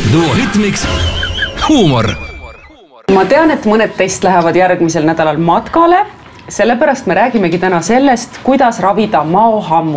Duo Hitmix huumor. Ma tean, et mõned teist lähevad järgmisel nädalal matkale, sellepärast me räägimegi täna sellest, kuidas ravida maohammu.